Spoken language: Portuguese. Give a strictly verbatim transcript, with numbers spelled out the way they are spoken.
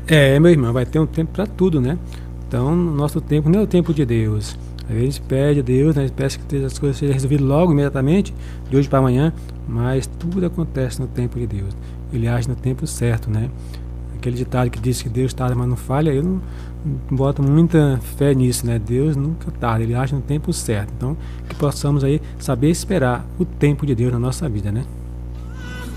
É, meu irmão, vai ter um tempo para tudo, né? Então, no nosso tempo não é o tempo de Deus. Às vezes a gente pede a Deus, né? A gente pede que as coisas sejam resolvidas logo, imediatamente, de hoje para amanhã, mas tudo acontece no tempo de Deus. Ele age no tempo certo, né? Aquele ditado que diz que Deus tarda, mas não falha, eu não, não boto muita fé nisso, né? Deus nunca tarda, ele age no tempo certo. Então, que possamos aí saber esperar o tempo de Deus na nossa vida, né?